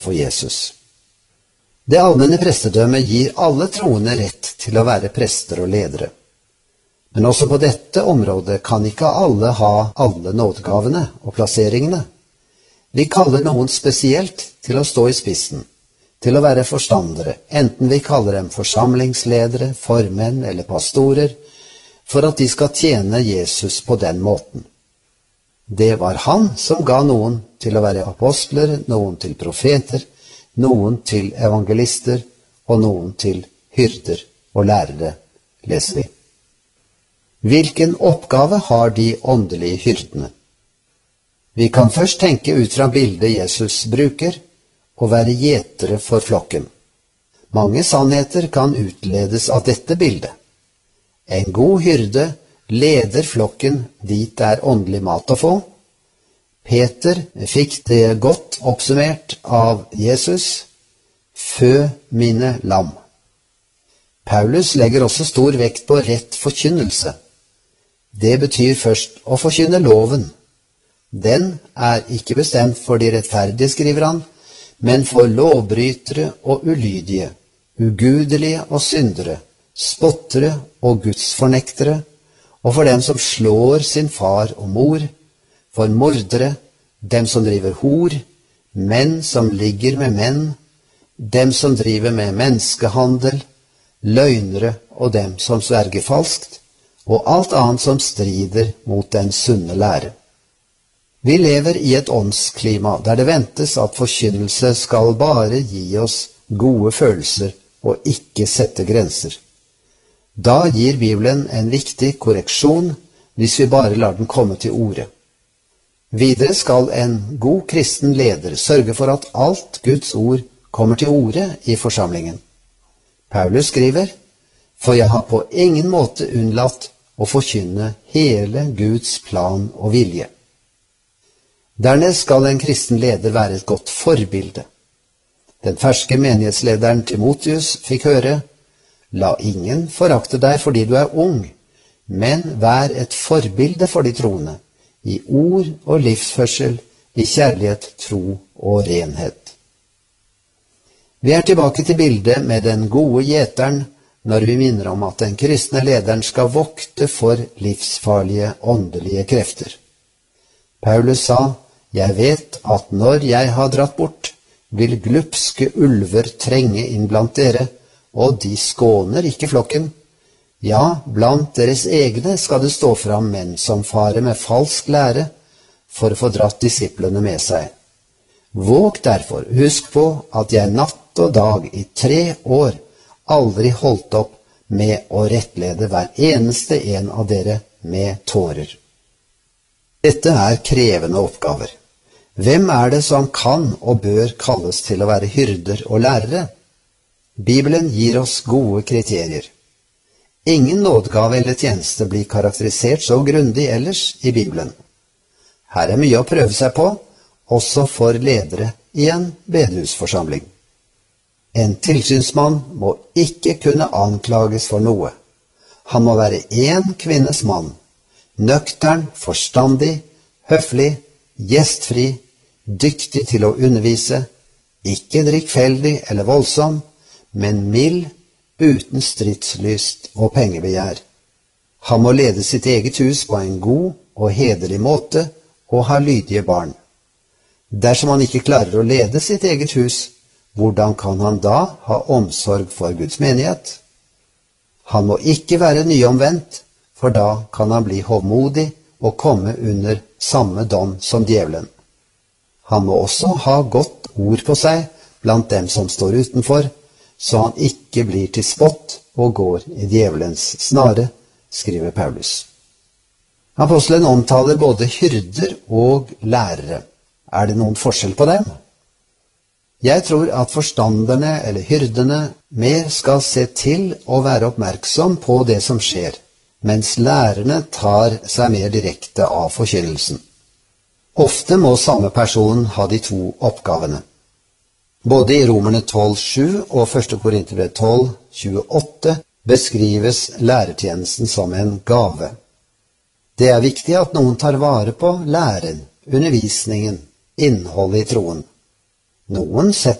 for Jesus. Det allmenne prestedømmet gir alle troende rett til å være prester og ledere. Men også på dette området kan ikke alle ha alle nådegavene og plasseringene. Vi kaller noen spesielt til å stå i spissen, til å være forstandere, enten vi kaller dem forsamlingsledere, formenn eller pastorer, for at de skal tjene Jesus på den måten. Det var han som ga noen til å være apostler, noen til profeter, noen til evangelister og noen til hyrder og lærere, leser vi. Hvilken oppgave har de åndelige hyrdene? Vi kan først tenke ut fra bildet Jesus bruker, å være gjetere for flokken. Mange sannheter kan utledes av dette bildet. En god hyrde leder flokken dit det er åndelig mat å få. Peter fikk det godt oppsummert av Jesus: «Fø mine lam». Paulus legger også stor vekt på rett forkynnelse. Det betyr først å forkynne loven. Den er ikke bestemt for de rettferdige, skriver han, men for lovbrytere og ulydige, ugudelige og syndere, spottere og gudsfornektere, og for dem som slår sin far og mor, for mordere, dem som driver hor, menn som ligger med menn, dem som driver med menneskehandel, løgnere og dem som sverger falskt, og alt annet som strider mot den sunne lære. Vi lever i et åndsklima der det ventes at forkynnelse skal bare gi oss gode følelser og ikke sette grenser. Da gir Bibelen en viktig korreksjon hvis vi bare lar den komme til orde. Videre skal en god kristen leder sørge for at alt Guds ord kommer til orde i forsamlingen. Paulus skriver: «For jeg har på ingen måte unnlatt å forkynne hele Guds plan og vilje». Dernest skal en kristen leder være et godt forbilde. Den ferske menighetslederen Timotheus fikk høre: «La ingen forakte deg fordi du er ung, men vær et forbilde for de troende, i ord og livsførsel, i kjærlighet, tro og renhet». Vi er tilbake til bildet med den gode gjeteren når vi minner om at den kristne lederen skal vokte for livsfarlige åndelige krefter. Paulus sa: «Jeg vet at når jeg har dratt bort, vil glupske ulver trenge inn blant dere, og de skåner ikke flokken. Ja, blant deres egne skal det stå fram menn som farer med falsk lære, for å få dratt disiplene med seg. Våg derfor, husk på at jeg natt og dag i 3 år aldri holdt opp med å rettlede hver eneste en av dere med tårer». Dette er krevende oppgaver. Hvem er det som kan og bør kalles til å være hyrder og lærere? Bibelen gir oss gode kriterier. Ingen nådegave eller tjeneste blir karakterisert så grundig ellers i Bibelen. Her er mye å prøve seg på, også for ledere i en bedehusforsamling. En tilsynsmann må ikke kunne anklages for noe. Han må være en kvinnes mann, nøktern, forstandig, høflig, gjestfri, dyktig til å undervise, ikke drikkfeldig eller voldsom, men mild, uten stridslyst og pengebegjær. Han må lede sitt eget hus på en god og hederlig måte og ha lydige barn. Dersom han ikke klarer å lede sitt eget hus, hvordan kan han da ha omsorg for Guds menighet? Han må ikke være nyomvendt, for da kan han bli hovmodig og komme under samme dom som djevelen. Han må også ha godt ord på seg blant dem som står utenfor, så han ikke blir til spott og går i djevelens snare, skriver Paulus. Apostelen omtaler både hyrder og lærere. Er det noen forskjell på dem? Jeg tror at forstanderne eller hyrdene mer skal se til å være oppmerksom på det som skjer, mens lærerne tar seg mer direkte av forkynnelsen. Ofte må samme person ha de 2 oppgavene. Både i Romerne 12,7 og 1. Korinterbrev 12,28 beskrives lærertjenesten som en gave. Det er viktig at noen tar vare på læren, undervisningen, innholdet i troen. Noen setter